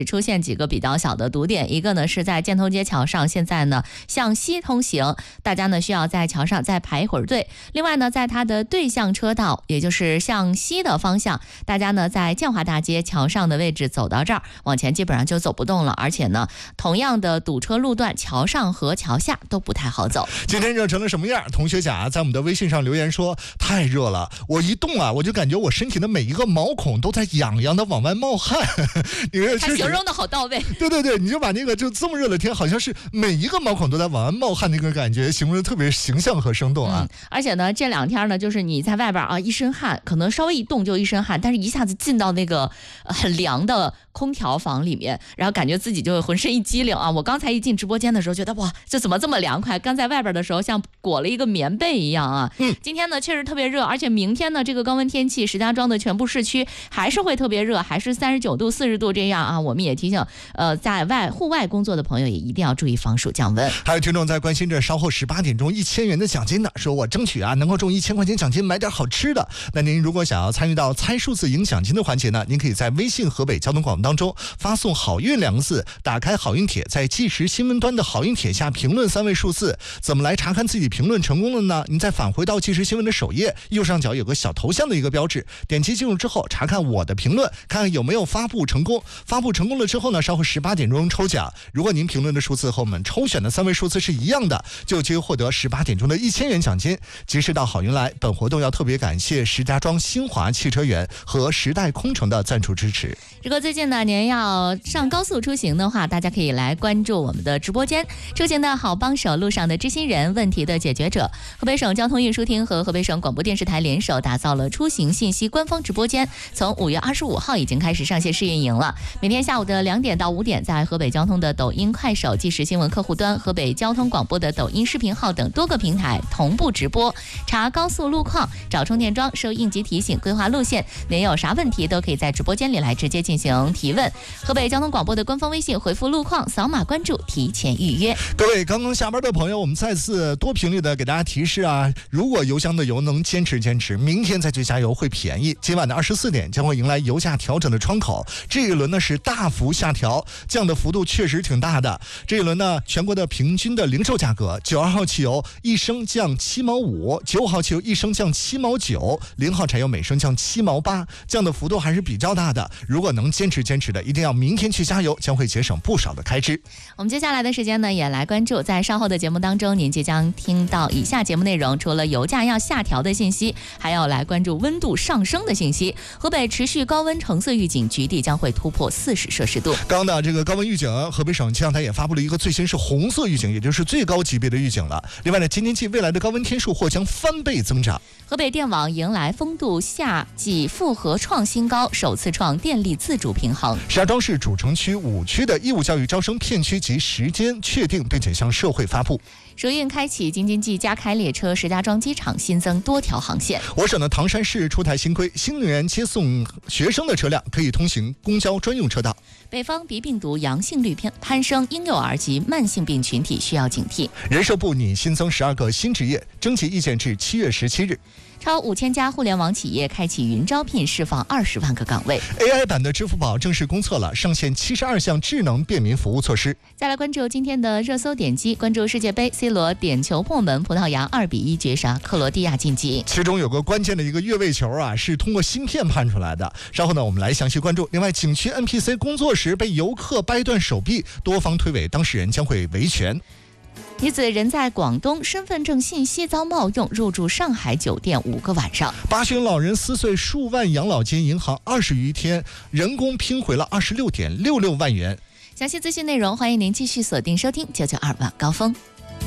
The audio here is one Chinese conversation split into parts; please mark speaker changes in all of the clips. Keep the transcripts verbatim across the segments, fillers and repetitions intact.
Speaker 1: 出现几个比较小的堵点，一个呢是在箭头街桥上，现在呢向西通行，大家呢需要在桥上再排一会儿队。另外呢，在它的对向车道，也就是向西的方向，大家呢在建华大街桥上的位置走到这儿，往前基本上就走不动了。而且呢，同样的堵车路段，桥上和桥下都不太好走。
Speaker 2: 今天热成了什么样？同学甲在我们的微信上留言说：太热了，我一动啊，我就感觉我身体的每一个毛孔都在痒痒的往外冒汗。
Speaker 1: 他形容的好到位。
Speaker 2: 对对对，你就把那个就这么热的天，好像是每一个毛孔都在往外冒汗那个感觉，形容的特别形象和生动啊、
Speaker 1: 嗯。而且呢，这两天呢，就是你在外边啊一身汗，可能稍微一动就一身汗，但是一下子进到那个很凉的空调房里面，然后感觉自己就浑身一激灵啊。我刚才一进直播间的时候，觉得哇，这怎么这么凉快？刚在外边的时候像裹了一个棉被一样啊。
Speaker 2: 嗯，
Speaker 1: 今天呢确实特别热，而且明天呢这个高温天气，石家庄的全部市区还是会特别热，还是三十九度、四十度这样啊。我们也提醒，呃，在外户外工作的朋友也一定要注意防暑降温。
Speaker 2: 还有听众在关心着稍后十八点钟一千元的奖金呢，说我争取啊能够中一千块钱奖金，买点好吃的。那您如果想要参与到猜数字赢奖金的环节呢，您可以在微信河北交通广播当中发送好运两个字，打开好运帖，在即时新闻端的好运帖下评论三位数字。怎么来查看自己评论成功了呢？您再返回到即时新闻的首页，右上角有个小头像的一个标志，点击进入之后查看我的评论，看看有没有发布成功。发布成功了之后呢，稍后十八点钟抽奖，如果您评论的数字和我们抽选的三位数字是一样的，就有机会获得十八点钟的一千元奖金。及时到好运来。本活动要特别感谢石家庄新华汽车园和时代空城的赞助支持。
Speaker 1: 如果最近呢您要上高速出行的话，大家可以来关注我们的直播间，出行的好帮手，路上的知心人，问题的解决者。河北省交通运输厅和河北省广播电视台联手打造了出行信息官方直播间，从五月二十五号已经开始上线试运营了。每天下午的两点到五点，在河北交通的抖音、快手、即时新闻客户端、河北交通广播的抖音视频号等多个平台同步直播，查高速路况，找充电桩，收应急提醒，规划路线。您有啥问题都可以在直播间里来直接进行提问。河北交通广播的官方微信回复路况，扫码关注，提前预约。
Speaker 2: 各位刚刚下班的朋友，我们再次多频率的给大家提示啊，如果油箱的油能坚持坚持，明天再去加油会便宜。今晚的二十四点将会迎来油价调整的窗口，这一轮呢是大幅下调，降的幅度确实挺大的。这一轮呢，全国的平均的零售价格，九二号汽油一升降七毛五，九五号汽油一升降七毛九，零号柴油每升降七毛八，降的幅度还是比较大的。如果能坚持坚持的，一定要明天去加油，将会节省不少的开支。
Speaker 1: 我们接下来的时间呢，也来关注在稍后的节目当中，您即将听到以下节目内容。除了油价要下调的信息，还要来关注温度上升的信息。河北持续高温橙色预警，局地将会突破四十摄氏度。
Speaker 2: 刚刚的这个高温预警，河北省气象台也发布了一个最新是红色预警，也就是最高级别的预警了。另外呢，今天起未来的高温天数或将翻倍增长。
Speaker 1: 河北电网迎来风度夏季复合创新高，首次创电力自主平衡。
Speaker 2: 石家庄市主城区五区的义务教育招生片区及时间确定，并且向社会发布。
Speaker 1: 首运开启京津冀加开列车，石家庄机场新增多条航线。
Speaker 2: 我省的唐山市出台新规，新能源接送学生的车辆可以通行公交专用车道。
Speaker 1: 北方鼻病毒阳性率攀升，婴幼儿及慢性病群体需要警惕。
Speaker 2: 人社部拟新增十二个新职业，征集意见至七月十七日。
Speaker 1: 超五千家互联网企业开启云招聘，释放二十万个岗位。
Speaker 2: A I 版的支付宝正式公测了，上线七十二项智能便民服务措施。
Speaker 1: 再来关注今天的热搜点击，关注世界杯 ，C 罗点球破门，葡萄牙二比一绝杀克罗地亚晋级。
Speaker 2: 其中有个关键的一个越位球啊，是通过芯片判出来的。稍后呢，我们来详细关注。另外，景区 N P C 工作时被游客掰断手臂，多方推诿当事人将会维权。
Speaker 1: 女子人在广东，身份证信息遭冒用，入住上海酒店五个晚上。
Speaker 2: 八旬老人撕碎数万养老金银行二十余天，人工拼回了二十六点六六万元。
Speaker 1: 详细资讯内容，欢迎您继续锁定收听九九二晚高峰。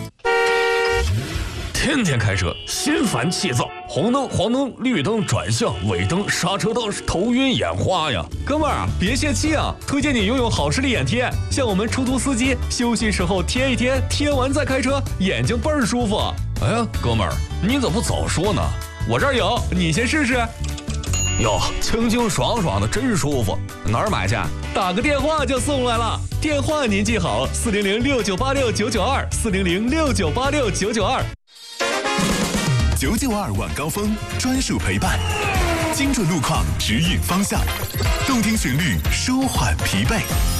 Speaker 3: 天天开车心烦气躁，红灯黄灯绿灯转向尾灯刹车灯，头晕眼花呀！哥们儿啊，别泄气啊！推荐你拥有好视力眼贴，像我们出租司机休息时候贴一贴，贴完再开车，眼睛倍儿舒服。哎呀，哥们儿，你怎么不早说呢？我这儿有，你先试试。哟，清清爽爽的，真舒服。哪儿买去？打个电话就送来了。电话您记好：四零零六九八六九九二，四零零六九八六九九二。
Speaker 4: 九九二晚高峰专属陪伴，精准路况指引方向，动听旋律舒缓疲惫。